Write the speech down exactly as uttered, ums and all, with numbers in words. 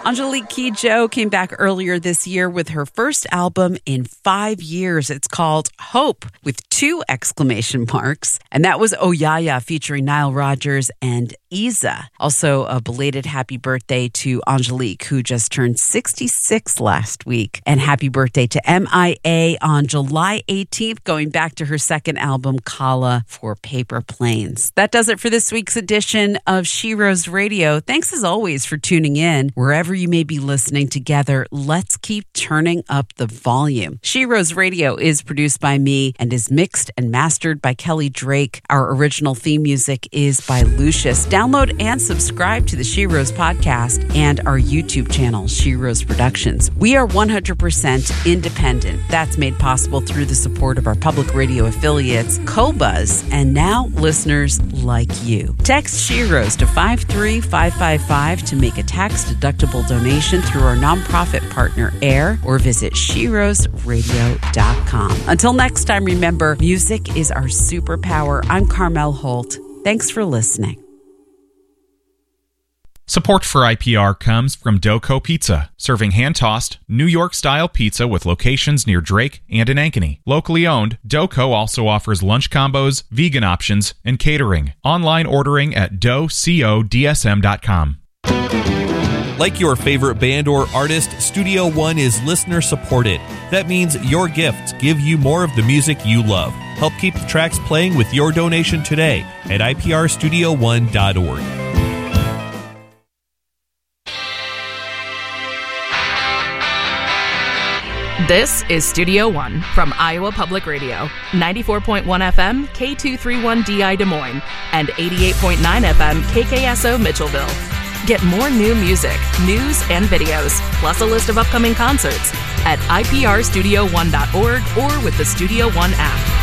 Angelique Kidjo came back earlier this year with her first album in five years. It's called Hope with two exclamation marks. And that was Oh Ya Ya featuring Nile Rodgers and Isa. Also, a belated happy birthday to Angelique, who just turned sixty-six last week. And happy birthday to M I A on July eighteenth, going back to her second album, Kala, for Paper Planes. That does it for this week's edition of Sheroes Radio. Thanks as always for tuning in. Wherever you may be listening together, let's keep turning up the volume. Sheroes Radio is produced by me and is mixed and mastered by Kelly Drake. Our original theme music is by Lucius. Download and subscribe to the Sheroes podcast and our YouTube channel, Sheroes Productions. We are one hundred percent independent. That's made possible through the support of our public radio affiliates, Qobuz, and now listeners like you. Text Sheroes to five three five five five to make a tax-deductible donation through our nonprofit partner, AIR, or visit sheroes radio dot com. Until next time, remember, music is our superpower. I'm Carmel Holt. Thanks for listening. Support for I P R comes from Doco Pizza, serving hand-tossed, New York-style pizza with locations near Drake and in Ankeny. Locally owned, Doco also offers lunch combos, vegan options, and catering. Online ordering at doco d s m dot com. Like your favorite band or artist, Studio One is listener-supported. That means your gifts give you more of the music you love. Help keep the tracks playing with your donation today at I P R studio one dot org. This is Studio One from Iowa Public Radio, ninety-four point one F M, K two thirty-one D I Des Moines, and eighty-eight point nine F M, K K S O Mitchellville. Get more new music, news, and videos, plus a list of upcoming concerts at I P R studio one dot org or with the Studio One app.